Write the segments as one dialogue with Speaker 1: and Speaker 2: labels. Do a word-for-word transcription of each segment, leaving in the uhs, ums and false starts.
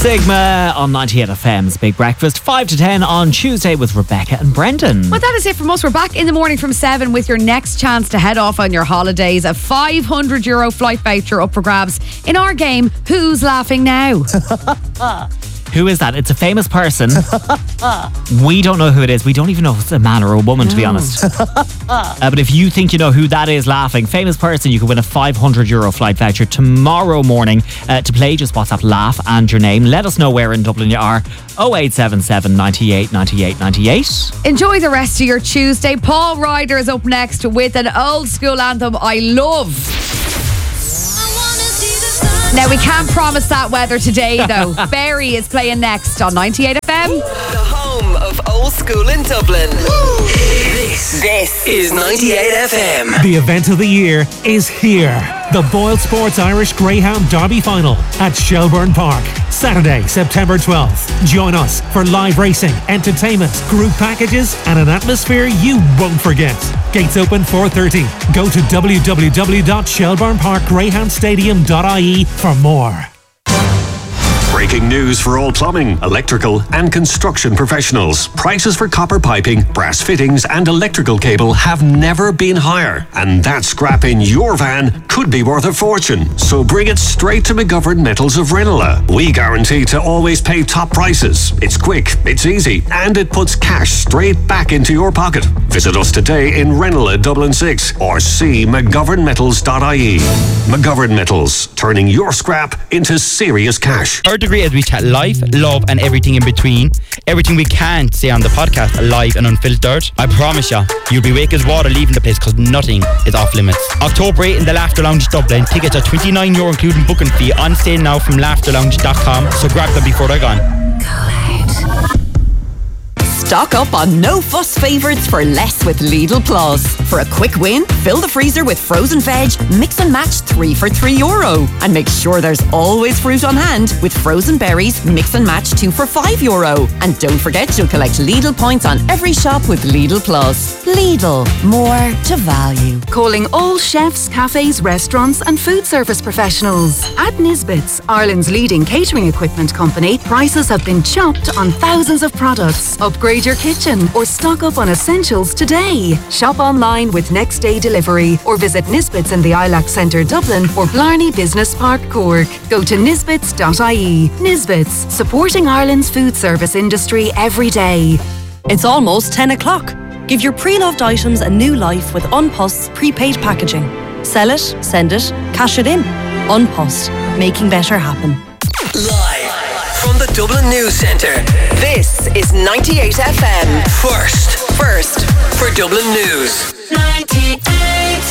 Speaker 1: Sigma on ninety-eight F M's Big Breakfast, five to ten on Tuesday with Rebecca and Brendan.
Speaker 2: Well, that is it from us. We're back in the morning from seven with your next chance to head off on your holidays. A five hundred euro flight voucher up for grabs in our game, Who's Laughing Now?
Speaker 1: Who is that? It's a famous person. We don't know who it is. We don't even know if it's a man or a woman, to be honest. uh, but if you think you know who that is laughing, famous person, you can win a five hundred euro flight voucher tomorrow morning. Uh, to play, just WhatsApp laugh and your name. Let us know where in Dublin you are. oh eight seven seven, ninety-eight, ninety-eight, ninety-eight.
Speaker 2: Enjoy the rest of your Tuesday. Paul Ryder is up next with an old school anthem I love. Now, we can't promise that weather today, though. Berry is playing next on ninety-eight F M.
Speaker 3: The home of old school in Dublin. This, this is ninety-eight F M.
Speaker 4: The event of the year is here. The Boyle Sports Irish Greyhound Derby Final at Shelbourne Park. Saturday, September twelfth. Join us for live racing, entertainment, group packages and an atmosphere you won't forget. Gates open four thirty. Go to w w w dot shelbourne park greyhound stadium dot i e for more.
Speaker 5: Breaking news for all plumbing, electrical and construction professionals. Prices for copper piping, brass fittings and electrical cable have never been higher. And that scrap in your van could be worth a fortune. So bring it straight to McGovern Metals of Ranelagh. We guarantee to always pay top prices. It's quick, it's easy and it puts cash straight back into your pocket. Visit us today in Ranelagh, Dublin six or see mcgovern metals dot i e. McGovern Metals, turning your scrap into serious cash.
Speaker 6: Our degree is we chat life, love and everything in between. Everything we can't say on the podcast, live and unfiltered. I promise you, you'll be wake as water leaving the place because nothing is off limits. October eighth in the Laughter Lounge Dublin. Tickets are twenty-nine euro including booking fee. On sale now from laughter lounge dot com. So grab them before they're gone.
Speaker 7: Stock up on no fuss favourites for less with Lidl Plus. For a quick win, fill the freezer with frozen veg, mix and match three for three euro. And make sure there's always fruit on hand with frozen berries, mix and match two for five euro. And don't forget you'll collect Lidl points on every shop with Lidl Plus. Lidl, more to value.
Speaker 8: Calling all chefs, cafes, restaurants and food service professionals. At Nisbets, Ireland's leading catering equipment company, prices have been chopped on thousands of products. Upgrade your kitchen or stock up on essentials today. Shop online with next day delivery or visit Nisbets in the Ilac Centre Dublin or Blarney Business Park Cork. Go to nisbets dot i e. Nisbets, supporting Ireland's food service industry every day.
Speaker 9: It's almost ten o'clock. Give your pre-loved items a new life with Unpost's prepaid packaging. Sell it, send it, cash it in. Unpost, making better happen.
Speaker 3: Live from the Dublin News Centre, this is ninety-eight F M. First, first for Dublin News. ninety-eight.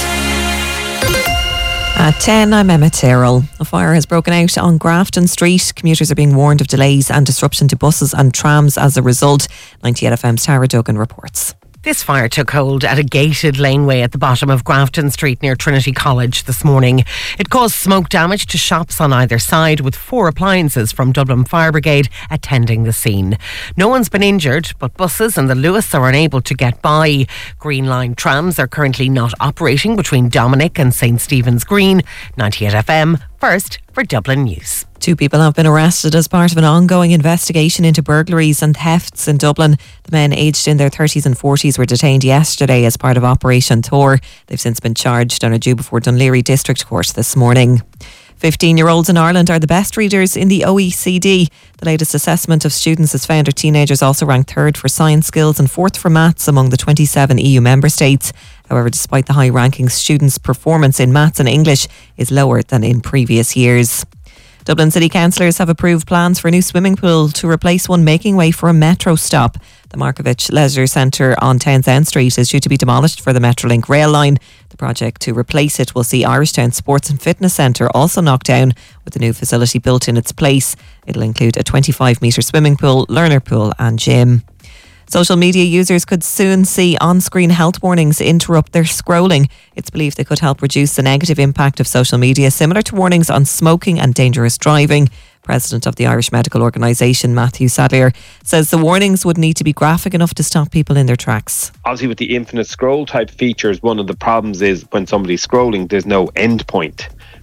Speaker 10: At ten, I'm Emma Tyrrell. A fire has broken out on Grafton Street. Commuters are being warned of delays and disruption to buses and trams as a result. ninety-eight F M's Tara Duggan reports.
Speaker 11: This fire took hold at a gated laneway at the bottom of Grafton Street near Trinity College this morning. It caused smoke damage to shops on either side, with four appliances from Dublin Fire Brigade attending the scene. No one's been injured, but buses and the Lewis are unable to get by. Green Line trams are currently not operating between Dominic and Saint Stephen's Green. ninety-eight F M, first for Dublin News.
Speaker 10: Two people have been arrested as part of an ongoing investigation into burglaries and thefts in Dublin. The men aged in their thirties and forties were detained yesterday as part of Operation Tor. They've since been charged and are due before Dún Laoghaire District Court this morning. fifteen-year-olds in Ireland are the best readers in the O E C D. The latest assessment of students has found our teenagers also ranked third for science skills and fourth for maths among the twenty-seven E U member states. However, despite the high rankings, students' performance in maths and English is lower than in previous years. Dublin City Councillors have approved plans for a new swimming pool to replace one making way for a metro stop. The Markovich Leisure Centre on Townsend Street is due to be demolished for the Metrolink rail line. The project to replace it will see Irishtown Sports and Fitness Centre also knocked down, with a new facility built in its place. It'll include a twenty-five metre swimming pool, learner pool and gym. Social media users could soon see on-screen health warnings interrupt their scrolling. It's believed they could help reduce the negative impact of social media, similar to warnings on smoking and dangerous driving. President of the Irish Medical Organisation, Matthew Sadlier, says the warnings would need to be graphic enough to stop people in their tracks.
Speaker 12: Obviously, with the infinite scroll type features, one of the problems is when somebody's scrolling, there's no end point.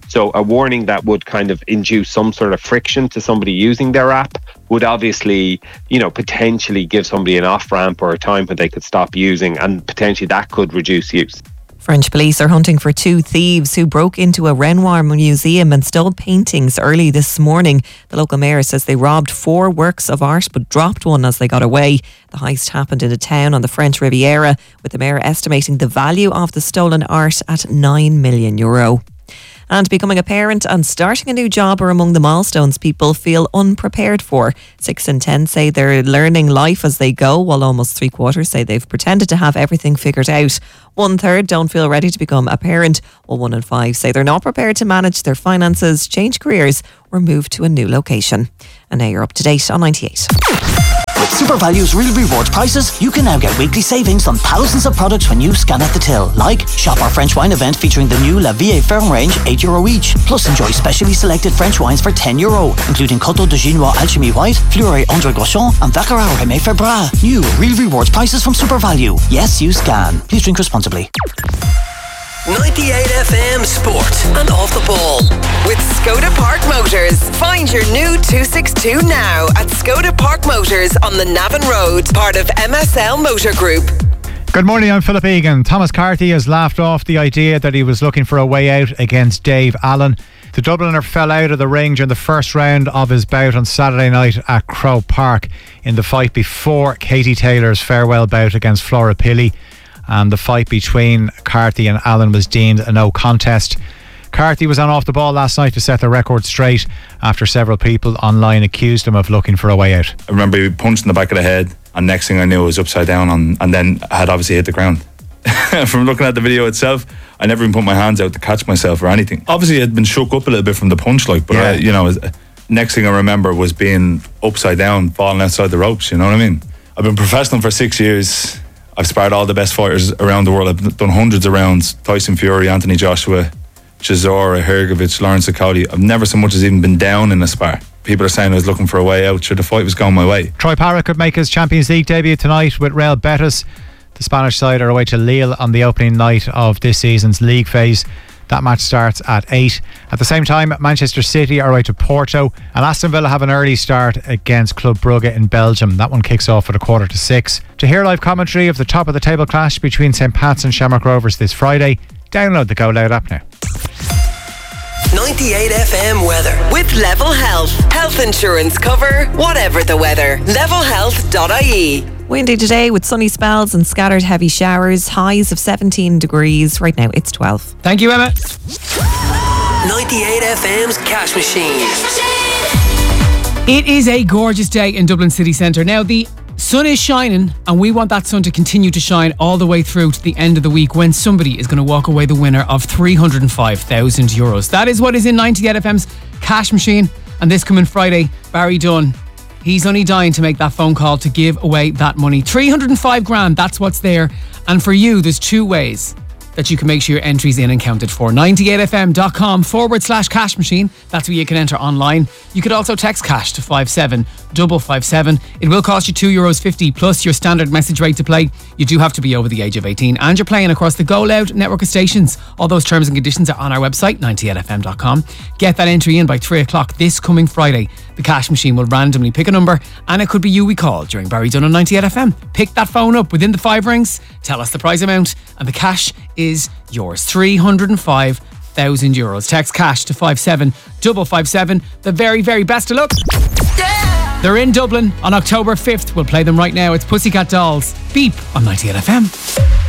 Speaker 12: So a warning that would kind of induce some sort of friction to somebody using their app would obviously, you know, potentially give somebody an off-ramp or a time when they could stop using, and potentially that could reduce use.
Speaker 10: French police are hunting for two thieves who broke into a Renoir museum and stole paintings early this morning. The local mayor says they robbed four works of art but dropped one as they got away. The heist happened in a town on the French Riviera, with the mayor estimating the value of the stolen art at nine million euro. And becoming a parent and starting a new job are among the milestones people feel unprepared for. Six in ten say they're learning life as they go, while almost three quarters say they've pretended to have everything figured out. One third don't feel ready to become a parent, while one in five say they're not prepared to manage their finances, change careers or move to a new location. And now you're up to date on ninety-eight.
Speaker 13: With SuperValue's real rewards prices, you can now get weekly savings on thousands of products when you scan at the till. Like, shop our French wine event featuring the new La Vie Ferme range, eight euro each. Plus enjoy specially selected French wines for ten euro, including Coteau de Ginois Alchimie White, Fleury André Groschon and Baccarat Rémy Ferbras. New real rewards prices from SuperValue. Yes, you scan. Please drink responsibly.
Speaker 3: ninety-eight F M Sport and Off the Ball with Skoda Park Motors. Find your new two sixty-two now at Skoda Park Motors on the Navan Road, part of M S L Motor Group.
Speaker 14: Good morning, I'm Philip Egan. Thomas Carthy has laughed off the idea that he was looking for a way out against Dave Allen. The Dubliner fell out of the ring during the first round of his bout on Saturday night at Croke Park in the fight before Katie Taylor's farewell bout against Flora Pilley. And the fight between Carthy and Allen was deemed a no contest. Carthy was on Off the Ball last night to set the record straight after several people online accused him of looking for a way out.
Speaker 15: I remember he punched in the back of the head, and next thing I knew I was upside down on, and then I had obviously hit the ground. From looking at the video itself, I never even put my hands out to catch myself or anything. Obviously I'd been shook up a little bit from the punch, like, but yeah. I, you know, next thing I remember was being upside down, falling outside the ropes, you know what I mean? I've been professional for six years. I've sparred all the best fighters around the world. I've done hundreds of rounds. Tyson Fury, Anthony Joshua, Chisora, Hergovich, Lawrence Akoli. I've never so much as even been down in a spar. People are saying I was looking for a way out. Sure, the fight was going my way.
Speaker 14: Troy Parra could make his Champions League debut tonight with Real Betis. The Spanish side are away to Lille on the opening night of this season's league phase. That match starts at eight. At the same time, Manchester City are away to Porto, and Aston Villa have an early start against Club Brugge in Belgium. That one kicks off at a quarter to six. To hear live commentary of the top of the table clash between St Pat's and Shamrock Rovers this Friday, download the Go Loud app now.
Speaker 3: ninety-eight F M weather with Level Health. Health insurance cover, whatever the weather. level health dot I E.
Speaker 10: Windy today with sunny spells and scattered heavy showers. Highs of seventeen degrees. Right now it's twelve.
Speaker 16: Thank you, Emma.
Speaker 3: ninety-eight F M's Cash Machine.
Speaker 16: It is a gorgeous day in Dublin city centre. Now the sun is shining, and we want that sun to continue to shine all the way through to the end of the week, when somebody is going to walk away the winner of three hundred five thousand euros. That is what is in ninety-eight F M's Cash Machine. And this coming Friday, Barry Dunn, he's only dying to make that phone call to give away that money. three hundred five grand, that's what's there. And for you, there's two ways that you can make sure your entry's in and counted for. ninety-eight F M dot com forward slash cash machine. That's where you can enter online. You could also text cash to five seven five five seven. It will cost you two euros fifty plus your standard message rate to play. You do have to be over the age of eighteen, and you're playing across the Go Loud network of stations. All those terms and conditions are on our website, ninety-eight F M dot com. Get that entry in by three o'clock this coming Friday. The cash machine will randomly pick a number, and it could be you we call during Barry Dunn on ninety-eight F M. Pick that phone up within the five rings, tell us the prize amount, and the cash is yours. three hundred five thousand euros. Text cash to five seven five five seven. The very, very best of luck. Yeah! They're in Dublin on October fifth. We'll play them right now. It's Pussycat Dolls. Beep on ninety-eight F M.